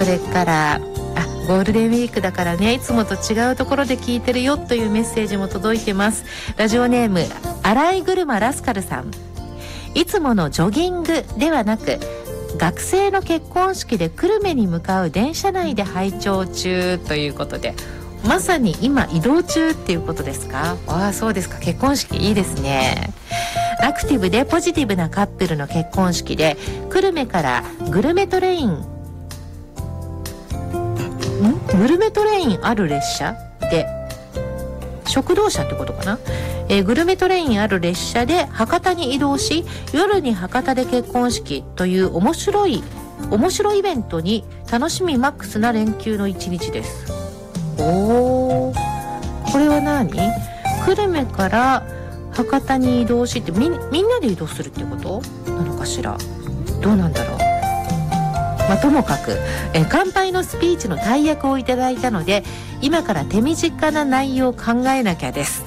それからゴールデンウィークだからね、いつもと違うところで聞いてるよというメッセージも届いてます。ラジオネームアライグルマラスカルさん。いつものジョギングではなく、学生の結婚式で久留米に向かう電車内で拝聴中ということで、まさに今移動中っていうことですか？そうですか。結婚式いいですね。アクティブでポジティブなカップルの結婚式で、久留米からグルメトレインある列車で、食堂車ってことかな、グルメトレインある列車で博多に移動し、夜に博多で結婚式という面白いイベントに楽しみマックスな連休の一日です。これは何？久留米から博多に移動して、みんなで移動するってことなのかしら。どうなんだろう。ともかく、乾杯のスピーチの大役をいただいたので、今から手短な内容を考えなきゃです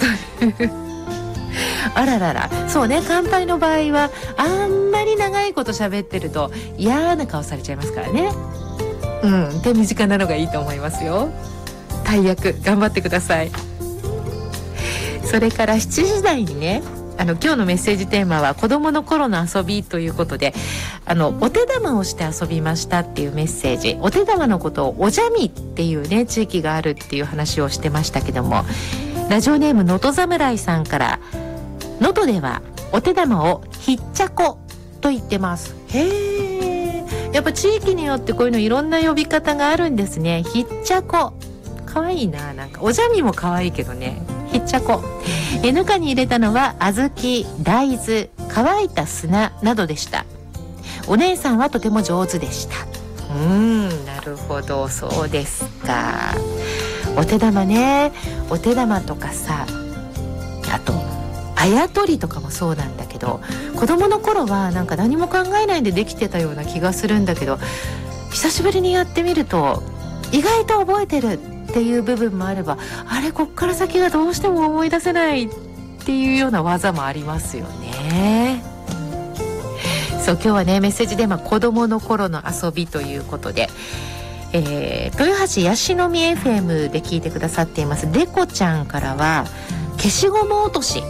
あららら、そうね、乾杯の場合はあんまり長いこと喋ってると嫌な顔されちゃいますからね。手短なのがいいと思いますよ。大役頑張ってください。それから7時台にね、今日のメッセージテーマは子供の頃の遊びということで、お手玉をして遊びましたっていうメッセージ。お手玉のことをおじゃみっていうね、地域があるっていう話をしてましたけども、ラジオネームのと侍さんから、能登ではお手玉をひっちゃこと言ってます。やっぱ地域によってこういうのいろんな呼び方があるんですね。ひっちゃこ、かわいいな。なんかおじゃみもかわいいけどね、ひっちゃこ。ぬかに入れたのは小豆、大豆、乾いた砂などでした。お姉さんはとても上手でした。なるほど、そうですか。お手玉ね、お手玉とかさ、あとあやとりとかもそうなんだけど、子供の頃はなんか何も考えないでできてたような気がするんだけど、久しぶりにやってみると意外と覚えてるっていう部分もあれば、あれこっから先がどうしても思い出せないっていうような技もありますよね。そう、今日はね、メッセージで子供の頃の遊びということで、豊橋ヤシの実 FM で聞いてくださっていますデコちゃんからは、消しゴム落とし。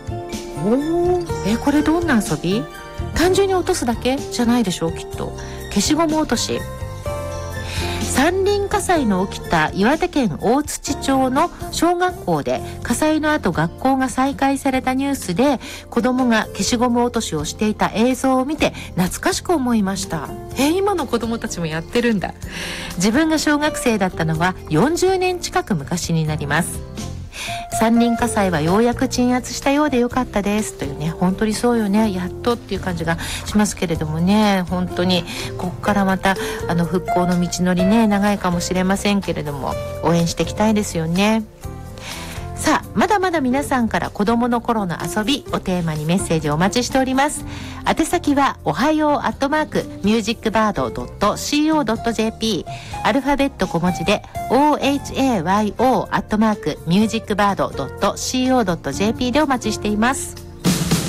これどんな遊び？単純に落とすだけじゃないでしょう、きっと。消しゴム落とし。山林火災の起きた岩手県大槌町の小学校で、火災の後学校が再開されたニュースで、子供が消しゴム落としをしていた映像を見て懐かしく思いました。今の子供たちもやってるんだ。自分が小学生だったのは40年近く昔になります。山林火災はようやく鎮圧したようでよかったですというね、本当にそうよね、やっとっていう感じがしますけれどもね、本当にここからまた復興の道のりね、長いかもしれませんけれども、応援していきたいですよね。さあ、まだまだ皆さんから子供の頃の遊びをテーマにメッセージをお待ちしております。宛先はおはよう@musicbird.co.jp、 アルファベット小文字で ohayo@musicbird.co.jp でお待ちしています。